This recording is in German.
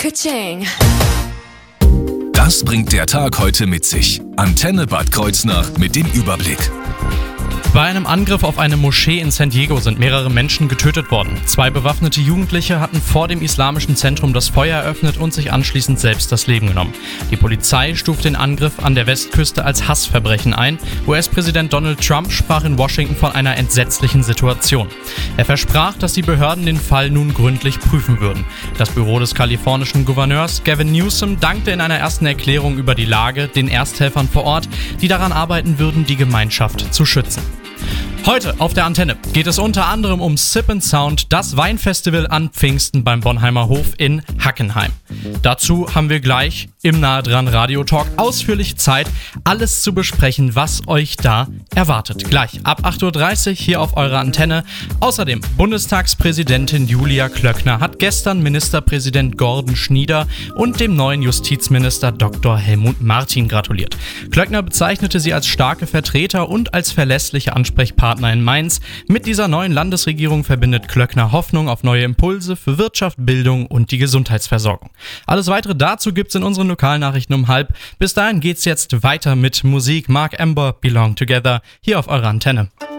Ka-ching. Das bringt der Tag heute mit sich. Antenne Bad Kreuznach mit dem Überblick. Bei einem Angriff auf eine Moschee in San Diego sind mehrere Menschen getötet worden. 2 bewaffnete Jugendliche hatten vor dem islamischen Zentrum das Feuer eröffnet und sich anschließend selbst das Leben genommen. Die Polizei stuft den Angriff an der Westküste als Hassverbrechen ein. US-Präsident Donald Trump sprach in Washington von einer entsetzlichen Situation. Er versprach, dass die Behörden den Fall nun gründlich prüfen würden. Das Büro des kalifornischen Gouverneurs Gavin Newsom dankte in einer ersten Erklärung über die Lage den Ersthelfern vor Ort, die daran arbeiten würden, die Gemeinschaft zu schützen. Heute auf der Antenne geht es unter anderem um Sip & Sound, das Weinfestival an Pfingsten beim Bonheimer Hof in Hackenheim. Dazu haben wir gleich im Nahe dran Radio Talk ausführlich Zeit, alles zu besprechen, was euch da erwartet. Gleich ab 8.30 Uhr hier auf eurer Antenne. Außerdem Bundestagspräsidentin Julia Klöckner hat gestern Ministerpräsident Gordon Schnieder und dem neuen Justizminister Dr. Helmut Martin gratuliert. Klöckner bezeichnete sie als starke Vertreter und als verlässliche Ansprechpartner in Mainz. Mit dieser neuen Landesregierung verbindet Klöckner Hoffnung auf neue Impulse für Wirtschaft, Bildung und die Gesundheitsversorgung. Alles weitere dazu gibt's in unseren Lokalnachrichten um 12:30. Bis dahin geht's jetzt weiter mit Musik. Mark Amber, Belong Together, hier auf eurer Antenne.